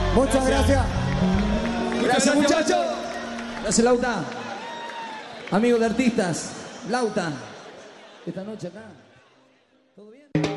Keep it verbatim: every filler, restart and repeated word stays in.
Muchas gracias. Gracias, gracias muchachos. Gracias, Lauta. Amigo de artistas, Lauta. Esta noche acá. ¿Todo bien?